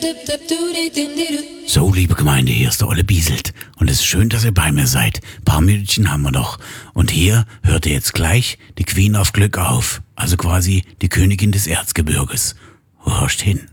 So, liebe Gemeinde, hier ist der Olle Bieselt. Und es ist schön, dass ihr bei mir seid. Ein paar Minütchen haben wir noch. Und hier hört ihr jetzt gleich die Queen of Glück auf. Also quasi die Königin des Erzgebirges. Horcht hin.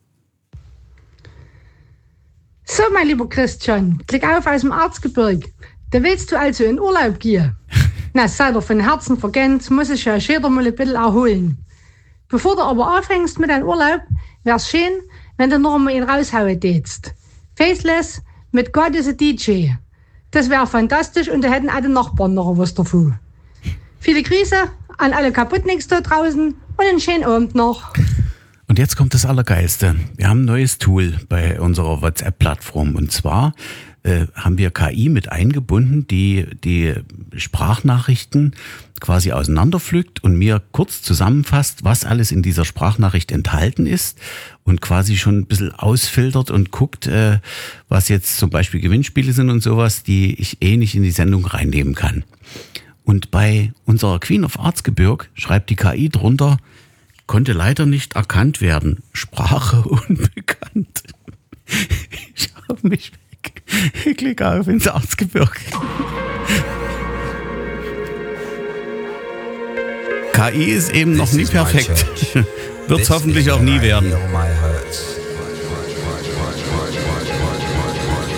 So, mein lieber Christian, Glück auf aus dem Erzgebirge. Da willst du also in Urlaub gehen? Na, sei dir von Herzen vergönnt, muss ich ja jeder mal ein bisschen erholen. Bevor du aber anfängst mit deinem Urlaub, wär's schön, wenn du noch mal ihn raushauen tätst. Faceless mit God is a DJ. Das wäre fantastisch und da hätten alle Nachbarn noch was davon. Viele Grüße an alle Kaputtnicks da draußen und einen schönen Abend noch. Und jetzt kommt das Allergeilste. Wir haben ein neues Tool bei unserer WhatsApp-Plattform. Und zwar haben wir KI mit eingebunden, die Sprachnachrichten quasi auseinanderpflückt und mir kurz zusammenfasst, was alles in dieser Sprachnachricht enthalten ist und quasi schon ein bisschen ausfiltert und guckt, was jetzt zum Beispiel Gewinnspiele sind und sowas, die ich nicht in die Sendung reinnehmen kann. Und bei unserer Queen of Erzgebirge schreibt die KI drunter: konnte leider nicht erkannt werden. Sprache unbekannt. Ich hau mich weg. Ich klicke auf ins Erzgebirge. KI ist eben noch nie perfekt. Wird's hoffentlich auch nie werden.